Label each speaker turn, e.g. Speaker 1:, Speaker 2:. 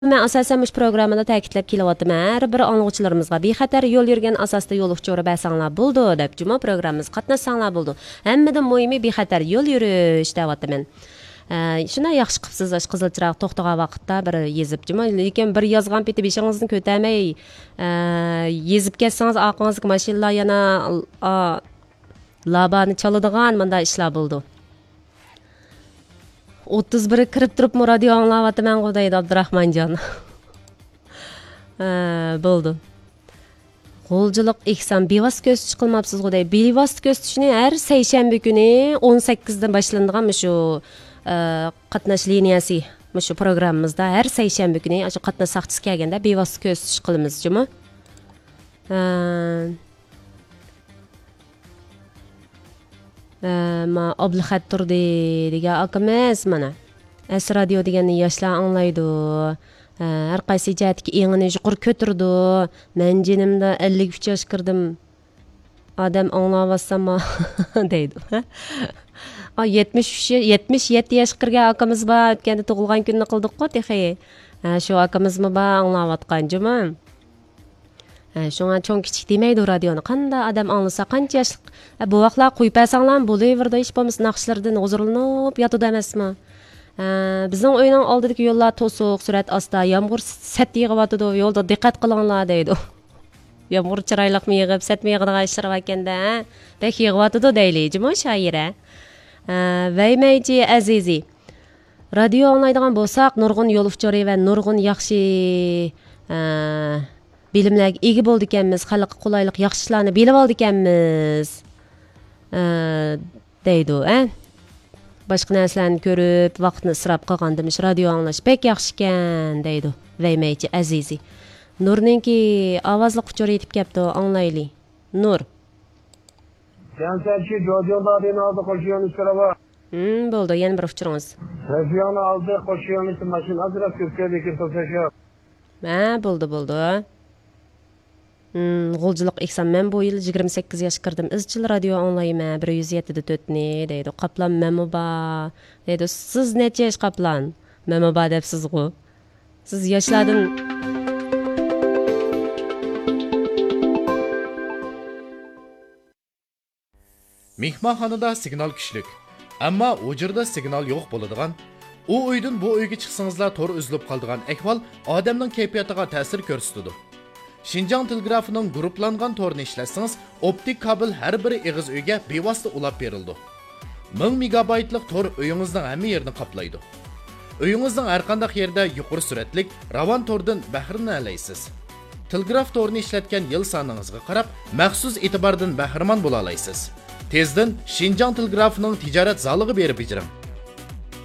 Speaker 1: Men asosan mush programmada ta'kidlab kelyapman. Har bir anglag'uchilarimizga bexatar yo'l yurgan asosda yo'l uchuri basanglar bo'ldi deb juma programmamiz qatnashsanglar bo'ldi. Hammadan muhimi bexatar yo'l yurish deyapman. Shuna yaxshi qilibsiz qizilchiroq to'xtagan vaqtda bir yezib juma, lekin bir yozgan peti beshingizni ko'tarmay yezib ketsangiz orqangizga mashinalar yana labani chaladigan menda ishlar bo'ldi. 31 kirib turib radio anglayapman deydi Abdurahmonjon. Bo'ldi. Qo'lchilik eksan bevosita ko'rsatish qilmabsiz deydi. Bevosita ko'rsatishni har seshanba kuni 18 dan boshlanadigan shu qatnash liniyasi shu programmamizda har seshanba kuni shu qatnash saqchisi kelganda bevosita ko'rsatish qilamiz juma. Ma Abdulxat turdi degan akamiz mana. As radio deganni yoshlar anglaydi. Har qaysi jihatga engini yuqori ko'tirdi. Men jinimda 53 yosh kirdim. Odam anglayapsam deydi. 77 yosh kirgan akamiz bor, o'tganda tug'ilgan kunni qildik-ku texi. Shu akamizmi bor anglayotgan juma. Şuna çoğun kichik demaydi radioni. Qanday adam anglasa, qancha yoshlik bu vaqtlar qo'yib bersanglar bo'laverdi, hech bo'lmasa naqshlardan huzurlanib yotadi emasmi? Bizning uyning oldidagi yo'llar to'siq, surat osta, yomg'ir sat yig'yotidi, yo'lda diqqat qilinglar deydi. Yomg'ir chiroyliqmi yig'ib, satmi yig'adigan ishlar ekanda, bek yig'yotidi deylik, shoira. Vaymaychi azizi. Radio anglaydigan bo'lsak, nurg'un yo'l uchori va nurg'un yaxshi bilimlarga ega bo'ldi ekanmiz, xalqqa qulaylik yaxshi ishlarni bilib oldi ekanmiz. Deydi, boshqa narsalarni ko'rib, vaqtni isrof qilgandimiz, radio anglash bek yaxshi ekan, deydi. Vaymaychi azizi. Nurninki ovozli quchur yetib kelibdi, anglayli. Nur.
Speaker 2: Senserchi radiolardan aldı qo'shiyoni so'raba.
Speaker 1: Bo'ldi, yana bir uchiringiz.
Speaker 2: Radioni aldı qo'shiyoni mashina azrab ko'pkadagi to'sasha.
Speaker 1: Bo'ldi. G'uljilik eksan men bu yil 28 yosh kirdim. Izchil radio anglayman 107 da 4 ni deydi. Qaplan memo ba deydi. Siz necha yosh qaplan? Memo ba debsiz ku. Siz yoshlardan
Speaker 3: Mehmonxonada signal kuchlik. Ammo u yerda signal yo'q bo'ladigan, u uydan bu uyga chiqsangizlar to'r uzilib qoladigan ahvol odamning kayfiyatiga ta'sir ko'rsatadi. Şinjan telegrafining gruplangan to'rini ishlatsangiz, optik kabel har bir ig'iz uyga bevosita ulab berildi. 1000 megabaytlik to'r uyingizning hamma yerini qoplaydi. Uyingizning har qanday yerda yuqori suratlik ravon to'rdan bahramlanasiz. Telegraf to'rini ishlatgan yil soningizga qarab, maxsus e'tibordan bahramand bo'la olasiz. Tezdan Şinjan telegrafining tijorat zaliga berib bejiring.